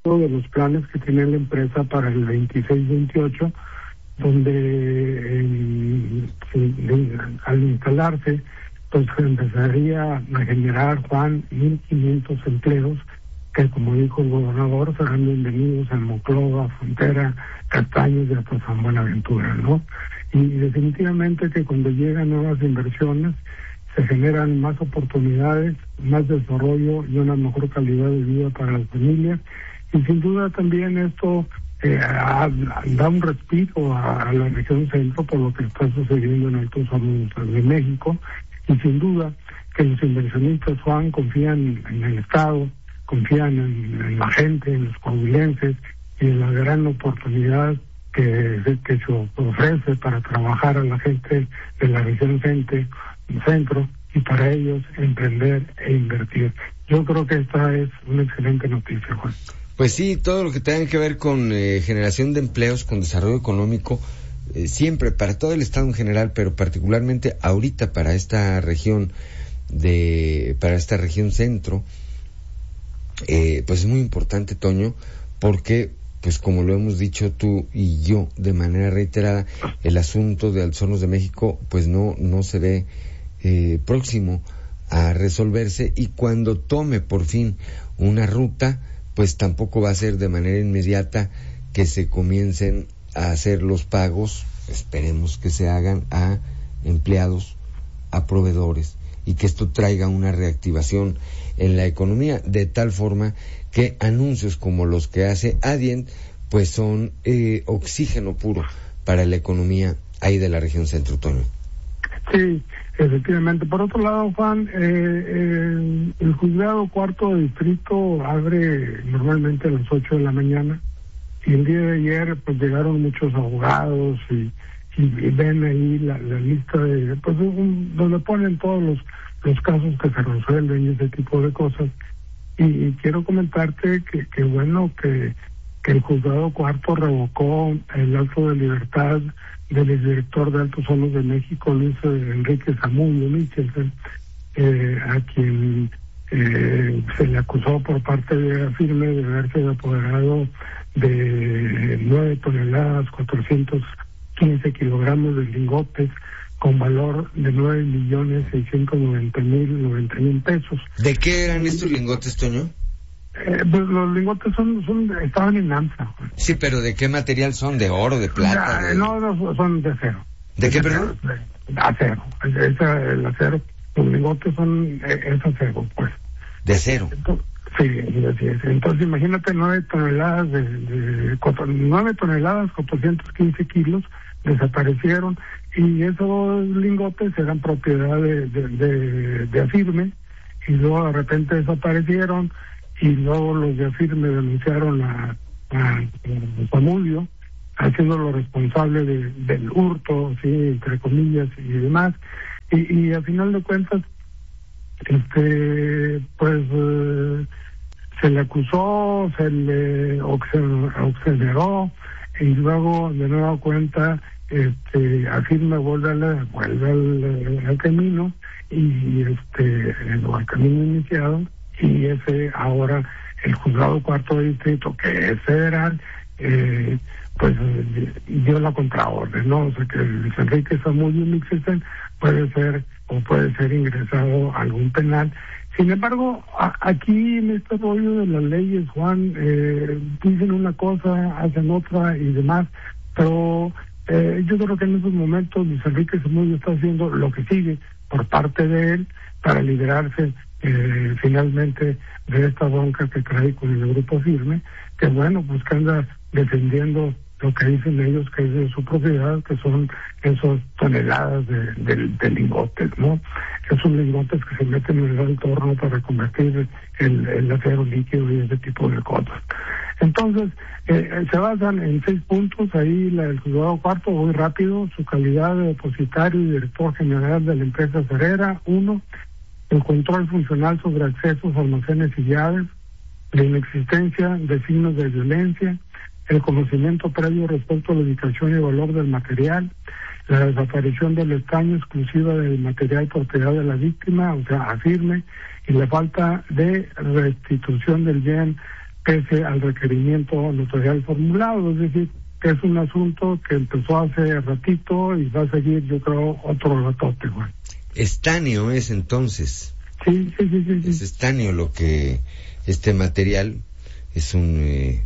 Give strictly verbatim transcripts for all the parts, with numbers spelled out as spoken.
dentro de los planes que tiene la empresa para el veintiséis veintiocho, donde eh, eh, al instalarse, pues empezaría a generar, Juan, mil quinientos empleos, que como dijo el gobernador, serán bienvenidos en Monclova, Frontera, Castaños y hasta San Buenaventura, ¿no? Y definitivamente que cuando llegan nuevas inversiones, se generan más oportunidades, más desarrollo y una mejor calidad de vida para las familias. Y sin duda también esto eh, a, a, da un respiro a, a la región centro por lo que está sucediendo en Altos Hornos de México. Y sin duda que los inversionistas, Juan, confían en el Estado, confían en, en la gente, en los coahuilenses y en la gran oportunidad que, que se ofrece para trabajar a la gente de la región centro, centro y para ellos emprender e invertir. Yo creo que esta es una excelente noticia, Juan. Pues sí, todo lo que tenga que ver con eh, generación de empleos, con desarrollo económico, eh, siempre, para todo el Estado en general, pero particularmente ahorita para esta región de, para esta región centro, eh, pues es muy importante, Toño, porque pues como lo hemos dicho tú y yo de manera reiterada, el asunto de Altos Hornos de México pues no, no se ve eh, próximo a resolverse, y cuando tome por fin una ruta, pues tampoco va a ser de manera inmediata que se comiencen a hacer los pagos, esperemos que se hagan a empleados, a proveedores, y que esto traiga una reactivación en la economía, de tal forma que anuncios como los que hace Adient pues son eh, oxígeno puro para la economía ahí de la región centro, Toño. Sí, efectivamente. Por otro lado, Juan, eh, eh, el juzgado cuarto de distrito abre normalmente a las ocho de la mañana, y el día de ayer pues llegaron muchos abogados y, y, y ven ahí la, la lista de, pues un, donde ponen todos los, los casos que se resuelven y ese tipo de cosas. Y, y quiero comentarte que, que bueno, que, que el juzgado cuarto revocó el acto de libertad del exdirector de Altos Hornos de México, Luis Enrique Zamudio Michelsen, eh, a quien eh, se le acusó por parte de Afirme de haberse apoderado de nueve toneladas, cuatrocientos quince kilogramos de lingotes con valor de nueve millones seiscientos noventa mil noventa mil pesos. ¿De qué eran estos lingotes, Toño? Eh, pues los lingotes son, son estaban en AMSA. Sí, pero ¿de qué material son? ¿De oro, de plata? De... No, no, son de acero. ¿De, ¿De qué, perdón? De acero. Es, el acero. Los lingotes son, es acero, pues. ¿De acero? Entonces, sí, así es. Entonces imagínate nueve toneladas de, de nueve toneladas, cuatrocientos quince kilos desaparecieron, y esos lingotes eran propiedad de, de, de, de Afirme, y luego de repente desaparecieron, y luego los de Afirme denunciaron a, a, a Zamudio, haciéndolo responsable de, del hurto, sí, entre comillas y demás, y, y al final de cuentas, este, pues eh, se le acusó, se le exoneró, y luego de nueva cuenta este Afirme vuelve al vuelve al, al camino, y este al camino iniciado, y ese ahora el juzgado cuarto de distrito, que es federal, eh, pues dio la contraorden, ¿no? O sea que Luis Enrique Zamudio Michelsen puede ser o puede ser ingresado a algún penal. Sin embargo, a, aquí en este rollo de las leyes, Juan, eh, dicen una cosa, hacen otra y demás, pero eh, yo creo que en esos momentos Luis Enrique Zamudio está haciendo lo que sigue por parte de él para liberarse eh, finalmente de esta bronca que trae con el grupo Firme, que bueno, pues que anda defendiendo lo que dicen ellos que es de su propiedad, que son esas toneladas de, de, de lingotes, ¿no? Esos lingotes que se meten en el alto horno para convertir el, el acero líquido y ese tipo de cosas. Entonces, eh, se basan en seis puntos, ahí la, el juzgado cuarto, muy rápido: su calidad de depositario y director general de la empresa cerera; uno, el control funcional sobre accesos, almacenes y llaves; la inexistencia de signos de violencia; el conocimiento previo respecto a la ubicación y valor del material; la desaparición del estaño exclusiva del material propiedad de la víctima, o sea, Afirme; y la falta de restitución del bien pese al requerimiento notarial formulado. Es decir, que es un asunto que empezó hace ratito y va a seguir, yo creo, otro ratote, güey. Estanio es entonces. Sí, sí, sí, sí. sí. Es estanio lo que este material es un eh,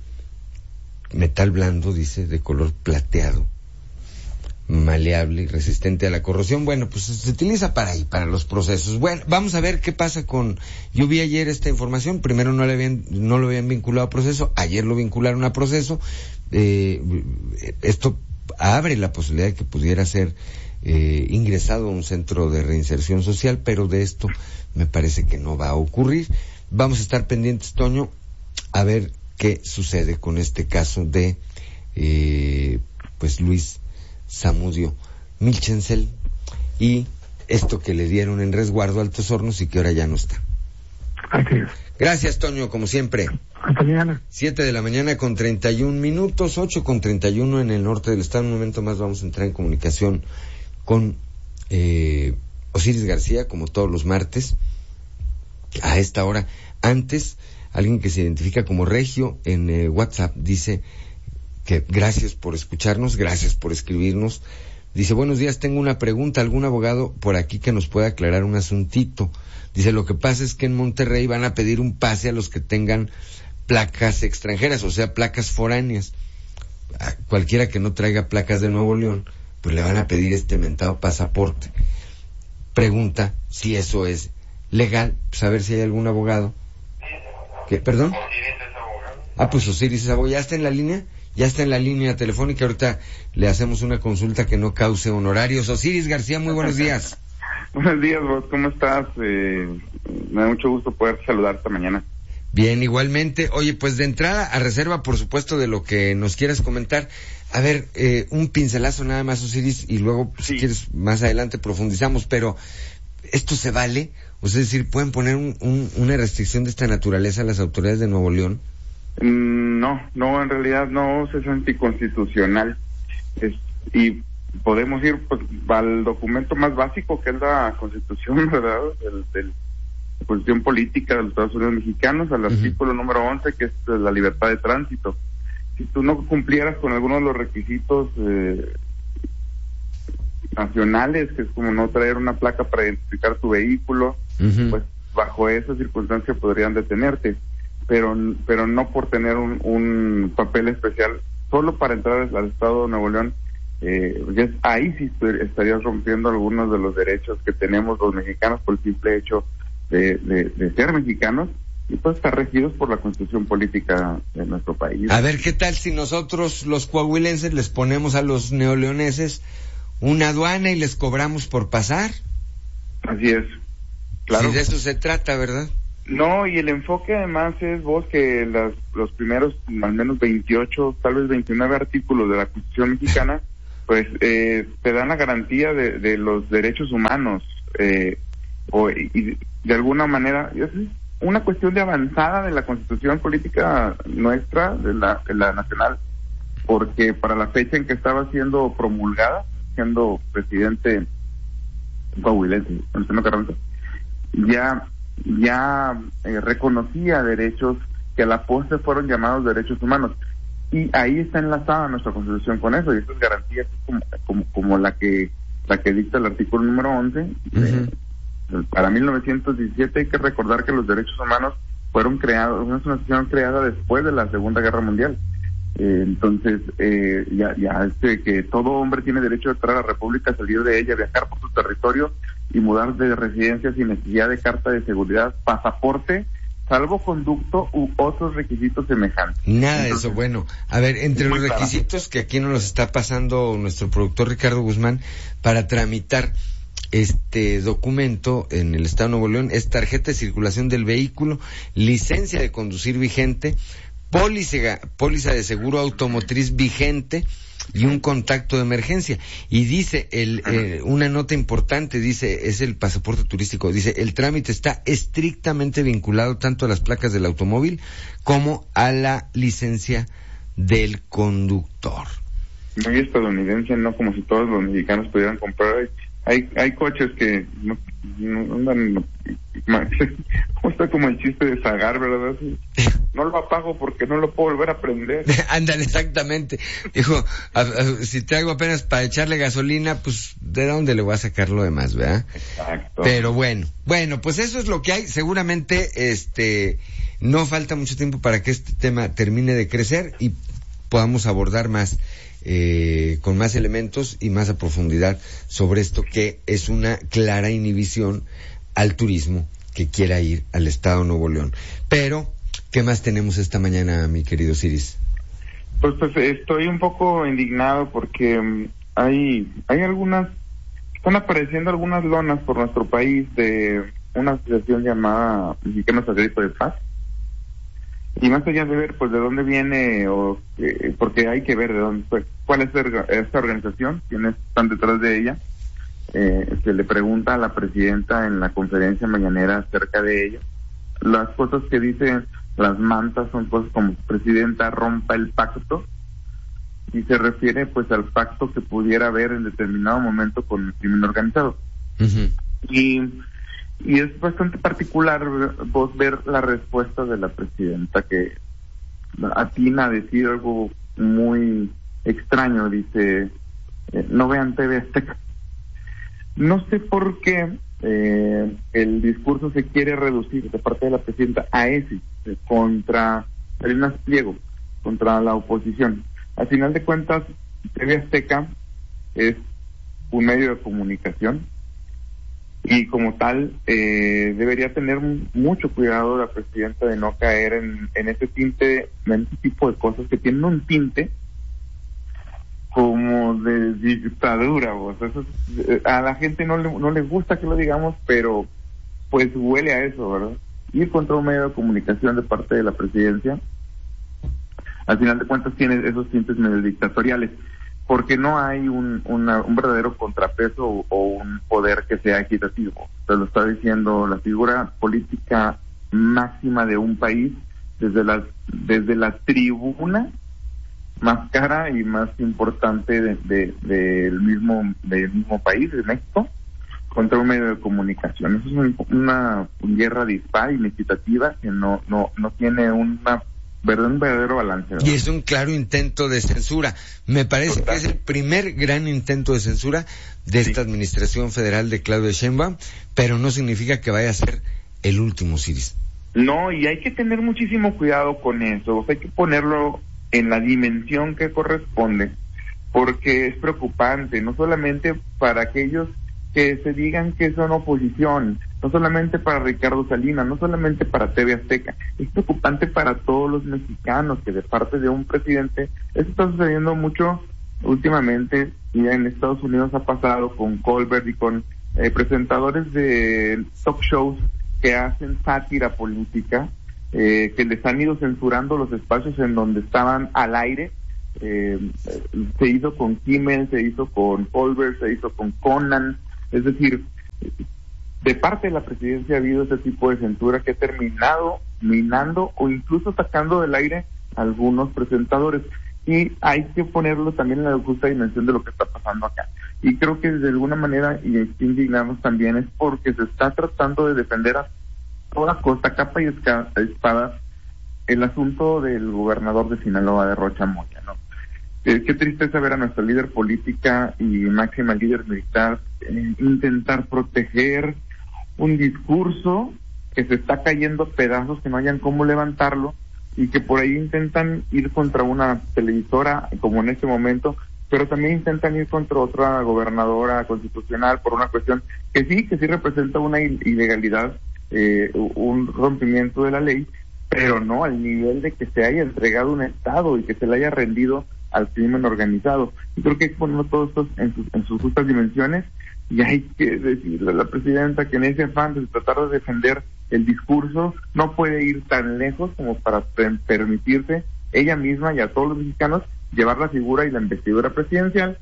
metal blando, dice, de color plateado, maleable y resistente a la corrosión. Bueno, pues se utiliza para ahí, para los procesos. Bueno, vamos a ver qué pasa con... Yo vi ayer esta información, primero no le habían, no lo habían vinculado a proceso, ayer lo vincularon a proceso. Eh, esto abre la posibilidad de que pudiera ser eh, ingresado a un centro de reinserción social, pero de esto me parece que no va a ocurrir. Vamos a estar pendientes, Toño, a ver qué sucede con este caso de eh, pues Luis Zamudio Milchencel y esto que le dieron en resguardo a Altos Hornos y que ahora ya no está. Así es. Gracias, Toño, como siempre. Hasta mañana. Siete de la mañana con treinta y un minutos, ocho con treinta y uno en el norte del estado. En un momento más vamos a entrar en comunicación con eh, Osiris García, como todos los martes, a esta hora. Antes, alguien que se identifica como Regio en eh, WhatsApp dice que gracias por escucharnos, gracias por escribirnos. Dice, buenos días, tengo una pregunta, algún abogado por aquí que nos pueda aclarar un asuntito. Dice, lo que pasa es que en Monterrey van a pedir un pase a los que tengan placas extranjeras, o sea, placas foráneas. A cualquiera que no traiga placas de Nuevo León, pues le van a pedir este mentado pasaporte. Pregunta si eso es legal, pues a ver si hay algún abogado. ¿Qué? ¿Perdón? Ah, pues Osiris es abogado. ¿Ya está en la línea? Ya está en la línea telefónica. Ahorita le hacemos una consulta que no cause honorarios. Osiris García, muy buenos días. Buenos días, vos, ¿cómo estás? Eh, me da mucho gusto poder saludar esta mañana. Bien, igualmente. Oye, pues de entrada, a reserva, por supuesto, de lo que nos quieras comentar, a ver, eh, un pincelazo nada más, Osiris, y luego, sí. si quieres, más adelante profundizamos, pero ¿esto se vale? O sea, es decir, ¿pueden poner un, un, una restricción de esta naturaleza a las autoridades de Nuevo León? No, no, en realidad no, es anticonstitucional. Es, y podemos ir pues al documento más básico, que es la Constitución, ¿verdad? Del, del, la Constitución Política de los Estados Unidos Mexicanos, al uh-huh. artículo número once, que es la libertad de tránsito. Si tú no cumplieras con algunos de los requisitos eh, nacionales, que es como no traer una placa para identificar tu vehículo, uh-huh. pues bajo esa circunstancia podrían detenerte, pero pero no por tener un, un papel especial solo para entrar al estado de Nuevo León. Eh, ya, ahí sí estarías rompiendo algunos de los derechos que tenemos los mexicanos por el simple hecho de, de, de ser mexicanos y pues estar regidos por la Constitución Política de nuestro país. A ver, ¿qué tal si nosotros los coahuilenses les ponemos a los neoleoneses una aduana y les cobramos por pasar? Así es, claro. Si de eso se trata, ¿verdad? No, y el enfoque además es, vos, que las, los primeros al menos veintiocho, tal vez veintinueve artículos de la Constitución mexicana pues eh, te dan la garantía de, de los derechos humanos, eh, o, y de alguna manera es una cuestión de avanzada de la Constitución Política nuestra, de la, de la nacional, porque para la fecha en que estaba siendo promulgada, siendo presidente coahuilense, Venustiano Carranza, ya ya eh, reconocía derechos que a la postre fueron llamados derechos humanos. Y ahí está enlazada nuestra Constitución con eso, y estas garantías como, como, como la que la que dicta el artículo número once. Uh-huh. eh, para mil novecientos diecisiete hay que recordar que los derechos humanos fueron creados, una asociación creada después de la Segunda Guerra Mundial. Eh, entonces, eh, ya, ya este, que todo hombre tiene derecho a entrar a la República, salir de ella, viajar por su territorio y mudar de residencia sin necesidad de carta de seguridad, pasaporte, salvoconducto u otros requisitos semejantes. Nada de eso. Bueno, a ver, entre los requisitos que aquí nos los está pasando nuestro productor Ricardo Guzmán para tramitar este documento en el Estado de Nuevo León es tarjeta de circulación del vehículo, licencia de conducir vigente, póliza, póliza de seguro automotriz vigente y un contacto de emergencia. Y dice el eh, una nota importante, dice, es el pasaporte turístico, dice, el trámite está estrictamente vinculado tanto a las placas del automóvil como a la licencia del conductor. Muy estadounidense, ¿no? Como si todos los mexicanos pudieran comprar hay hay coches que no, no andan justo como el chiste de Zagar, ¿verdad? No lo apago porque no lo puedo volver a prender. Ándale, exactamente. Dijo, a, a, si traigo apenas para echarle gasolina, pues ¿de dónde le voy a sacar lo demás, verdad? Exacto. Pero bueno, bueno, pues eso es lo que hay. Seguramente este no falta mucho tiempo para que este tema termine de crecer y podamos abordar más eh, con más elementos y más a profundidad sobre esto que es una clara inhibición al turismo que quiera ir al estado de Nuevo León. Pero ¿qué más tenemos esta mañana, mi querido Ciris? Pues, pues estoy un poco indignado porque um, hay hay algunas, están apareciendo algunas lonas por nuestro país de una asociación llamada Mexicanos al Grito de Paz. Y más allá de ver, pues, de dónde viene, o eh, porque hay que ver de dónde, pues, cuál es esta organización, quiénes están detrás de ella. Eh, se le pregunta a la presidenta en la conferencia mañanera acerca de ella. Las cosas que dicen las mantas son cosas como: presidenta, rompa el pacto, y se refiere pues al pacto que pudiera haber en determinado momento con el crimen organizado. Uh-huh. y y es bastante particular vos ver la respuesta de la presidenta, que atina a decir algo muy extraño. Dice, eh, no vean T V Azteca. No sé por qué eh, el discurso se quiere reducir de parte de la presidenta a ese, eh, contra Salinas Pliego, contra la oposición. Al final de cuentas, T V Azteca es un medio de comunicación y como tal eh, debería tener mucho cuidado la presidenta de no caer en, en ese tinte, en ese tipo de cosas que tienen un tinte como de dictadura. O sea, eso es, a la gente no le, no le gusta que lo digamos, pero pues huele a eso, ¿verdad? Ir contra un medio de comunicación de parte de la presidencia, al final de cuentas tiene esos tintes medio dictatoriales, porque no hay un, una, un verdadero contrapeso o, o un poder que sea equitativo. Se lo está diciendo la figura política máxima de un país, desde la, desde la tribuna más cara y más importante de, de, de el mismo, del mismo país, de México, contra un medio de comunicación. Eso es un, una guerra dispar, inequitativa, que no, no, no tiene una verdad, un verdadero balance, ¿verdad? Y es un claro intento de censura. Me parece Total. que es el primer gran intento de censura de esta sí. administración federal de Claudia Sheinbaum, pero no significa que vaya a ser el último, Ciris. No, y hay que tener muchísimo cuidado con eso. O sea, hay que ponerlo en la dimensión que corresponde, porque es preocupante, no solamente para aquellos que se digan que son oposición, no solamente para Ricardo Salinas, no solamente para T V Azteca, es preocupante para todos los mexicanos, que de parte de un presidente, eso está sucediendo mucho últimamente, y en Estados Unidos ha pasado con Colbert y con eh, presentadores de talk shows que hacen sátira política, eh, que les han ido censurando los espacios en donde estaban al aire. Eh, se hizo con Kimmel, se hizo con Colbert, se hizo con Conan. Es decir, de parte de la presidencia ha habido ese tipo de censura que ha terminado minando o incluso sacando del aire a algunos presentadores. Y hay que ponerlo también en la justa dimensión de lo que está pasando acá. Y creo que de alguna manera, y hay que indignarnos también, es porque se está tratando de defender a toda costa, capa y espada, el asunto del gobernador de Sinaloa, de Rocha Moya, ¿no? Eh, qué tristeza ver a nuestra líder política y máxima líder militar eh, intentar proteger un discurso que se está cayendo a pedazos, que no hayan cómo levantarlo, y que por ahí intentan ir contra una televisora, como en este momento, pero también intentan ir contra otra gobernadora constitucional por una cuestión que sí, que sí representa una ilegalidad, eh, un rompimiento de la ley, pero no al nivel de que se haya entregado un Estado y que se le haya rendido al crimen organizado. Y creo que hay que ponerlo todo esto en sus, en sus justas dimensiones, y hay que decirle a la presidenta que en ese afán de tratar de defender el discurso no puede ir tan lejos como para permitirse ella misma y a todos los mexicanos llevar la figura y la investidura presidencial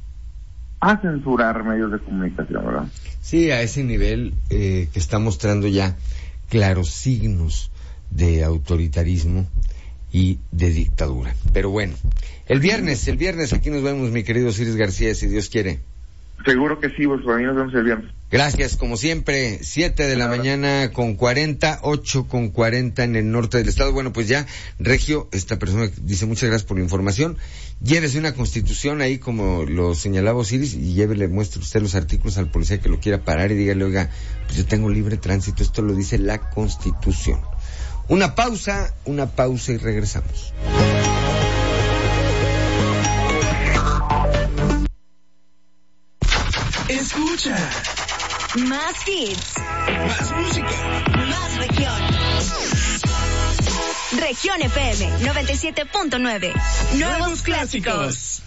a censurar medios de comunicación, ¿verdad? Sí, a ese nivel eh, que está mostrando ya claros signos de autoritarismo y de dictadura. Pero bueno, el viernes, el viernes aquí nos vemos, mi querido Ciris García, si Dios quiere. Seguro que sí, pues por ahí nos vemos el viernes. Gracias, como siempre, siete de la mañana con cuarenta, ocho con cuarenta en el norte del estado. Bueno, pues ya, Regio, esta persona dice muchas gracias por la información. Llévese una constitución ahí, como lo señalaba Osiris, y llévele, muestre usted los artículos al policía que lo quiera parar y dígale, oiga, pues yo tengo libre tránsito, esto lo dice la Constitución. Una pausa, una pausa y regresamos. Escucha. Más hits. Más música. Más región. Región F M noventa y siete punto nueve. Nuevos, Nuevos clásicos. clásicos.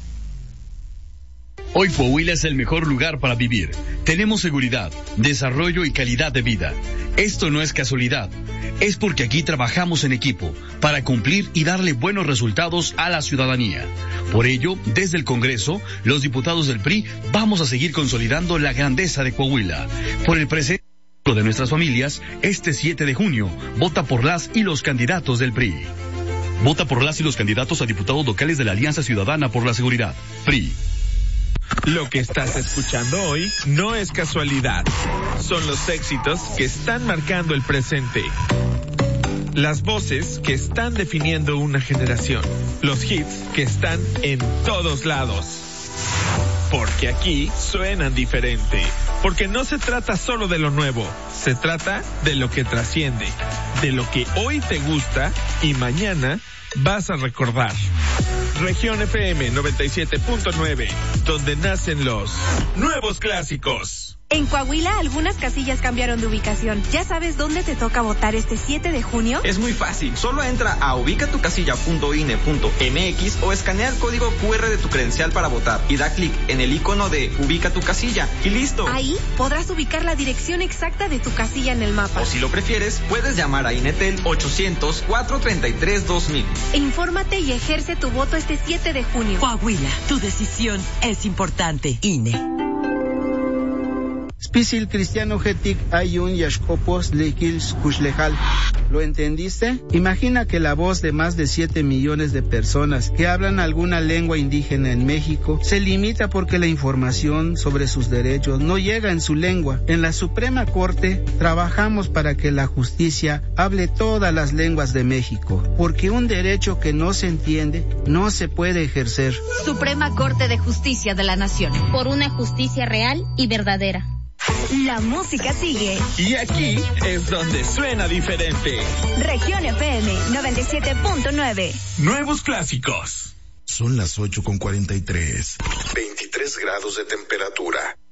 Hoy Coahuila es el mejor lugar para vivir. Tenemos seguridad, desarrollo y calidad de vida. Esto no es casualidad. Es porque aquí trabajamos en equipo para cumplir y darle buenos resultados a la ciudadanía. Por ello, desde el Congreso, los diputados del P R I vamos a seguir consolidando la grandeza de Coahuila. Por el presente de nuestras familias, este siete de junio, vota por las y los candidatos del P R I. Vota por las y los candidatos a diputados locales de la Alianza Ciudadana por la Seguridad, P R I. Lo que estás escuchando hoy no es casualidad. Son los éxitos que están marcando el presente. Las voces que están definiendo una generación. Los hits que están en todos lados. Porque aquí suenan diferente. Porque no se trata solo de lo nuevo. Se trata de lo que trasciende. De lo que hoy te gusta y mañana vas a recordar. Región F M noventa y siete punto nueve, donde nacen los nuevos clásicos. En Coahuila, algunas casillas cambiaron de ubicación. ¿Ya sabes dónde te toca votar este siete de junio? Es muy fácil. Solo entra a ubicatucasilla punto i n e punto m x o escanea el código cu erre de tu credencial para votar y da clic en el icono de Ubica tu casilla y listo. Ahí podrás ubicar la dirección exacta de tu casilla en el mapa. O si lo prefieres, puedes llamar a Inetel ochocientos, cuatrocientos treinta y tres, dos mil. Infórmate y ejerce tu voto este siete de junio. Coahuila, tu decisión es importante. I N E. Spisil cristiano getic ayun yashkopos lekil skushlejal. ¿Lo entendiste? Imagina que la voz de más de siete millones de personas que hablan alguna lengua indígena en México se limita porque la información sobre sus derechos no llega en su lengua. En la Suprema Corte trabajamos para que la justicia hable todas las lenguas de México, porque un derecho que no se entiende no se puede ejercer. Suprema Corte de Justicia de la Nación. Por una justicia real y verdadera. La música sigue. Y aquí es donde suena diferente. Región F M noventa y siete punto nueve. Nuevos clásicos. Son las ocho con cuarenta y tres. veintitrés grados de temperatura.